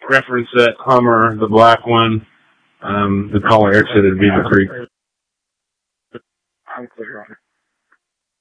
reference that Hummer, the black one. The caller exited Beaver Creek.